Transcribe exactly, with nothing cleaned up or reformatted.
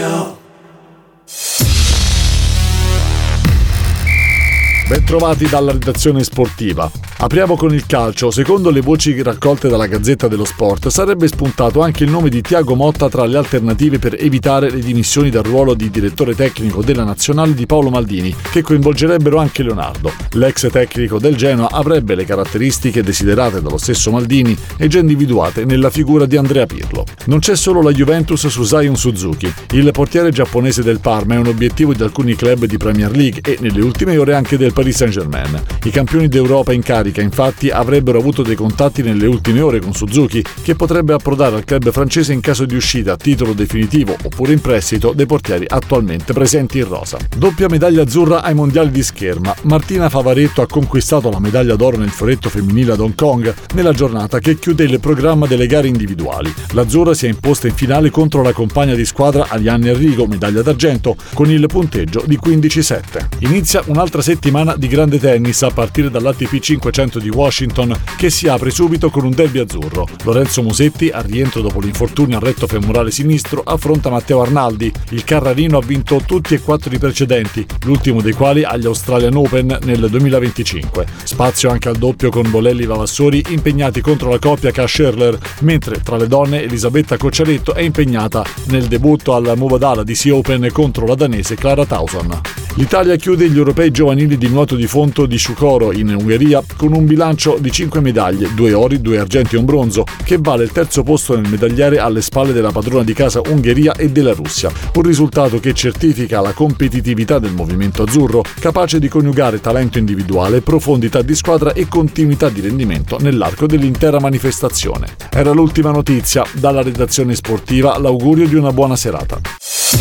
Radio. Bentrovati dalla redazione sportiva. Apriamo con il calcio. Secondo le voci raccolte dalla Gazzetta dello Sport, sarebbe spuntato anche il nome di Thiago Motta tra le alternative per evitare le dimissioni dal ruolo di direttore tecnico della nazionale di Paolo Maldini, che coinvolgerebbero anche Leonardo. L'ex tecnico del Genoa avrebbe le caratteristiche desiderate dallo stesso Maldini e già individuate nella figura di Andrea Pirlo. Non c'è solo la Juventus su Zion Suzuki. Il portiere giapponese del Parma è un obiettivo di alcuni club di Premier League e nelle ultime ore anche del Paris Saint-Germain. I campioni d'Europa in carica infatti avrebbero avuto dei contatti nelle ultime ore con Suzuki, che potrebbe approdare al club francese in caso di uscita a titolo definitivo oppure in prestito dei portieri attualmente presenti in rosa. Doppia medaglia azzurra ai mondiali di scherma. Martina Favaretto ha conquistato la medaglia d'oro nel fioretto femminile ad Hong Kong nella giornata che chiude il programma delle gare individuali. L'azzurra si è imposta in finale contro la compagna di squadra Arianne Enrico, medaglia d'argento, con il punteggio di quindici sette. Inizia un'altra settimana di grande tennis a partire dall'A T P cinquecento di Washington, che si apre subito con un derby azzurro. Lorenzo Musetti, al rientro dopo l'infortunio al retto femorale sinistro, affronta Matteo Arnaldi. Il Carrarino ha vinto tutti e quattro i precedenti, l'ultimo dei quali agli Australian Open nel duemilaventicinque. Spazio anche al doppio con Bolelli Vavassori impegnati contro la coppia K-Scherler, mentre tra le donne Elisabetta Cocciaretto è impegnata nel debutto al Mubadala D C Open contro la danese Clara Tauson. L'Italia chiude gli europei giovanili di nuoto di fonto di Sciucoro in Ungheria con un bilancio di cinque medaglie, due ori, due argenti e un bronzo, che vale il terzo posto nel medagliere alle spalle della padrona di casa Ungheria e della Russia. Un risultato che certifica la competitività del movimento azzurro, capace di coniugare talento individuale, profondità di squadra e continuità di rendimento nell'arco dell'intera manifestazione. Era l'ultima notizia. Dalla redazione sportiva l'augurio di una buona serata.